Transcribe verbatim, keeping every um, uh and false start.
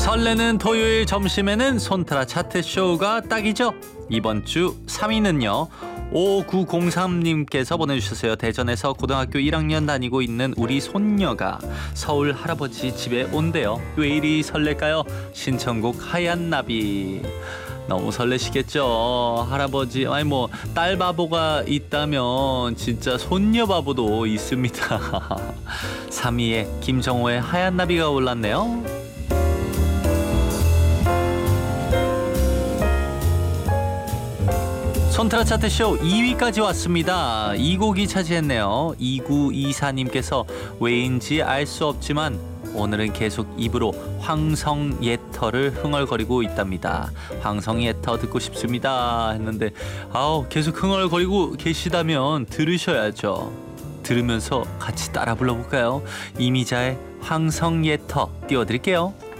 설레는 토요일 점심에는 손트라 차트쇼가 딱이죠. 이번 주 삼 위는요. 오구공삼님께서 보내주셨어요. 대전에서 고등학교 일 학년 다니고 있는 우리 손녀가 서울 할아버지 집에 온대요. 왜 이리 설렐까요? 신청곡 하얀 나비. 너무 설레시겠죠. 할아버지 아니 뭐 딸 바보가 있다면 진짜 손녀 바보도 있습니다. 삼 위에 김정호의 하얀 나비가 올랐네요. 손트라 차트쇼 이 위까지 왔습니다. 이 곡이 차지했네요. 이구이사님께서 왜인지 알 수 없지만 오늘은 계속 입으로 황성예터를 흥얼거리고 있답니다. 황성예터 듣고 싶습니다 했는데 아우 계속 흥얼거리고 계시다면 들으셔야죠. 들으면서 같이 따라 불러볼까요? 이미자의 황성예터 띄워드릴게요.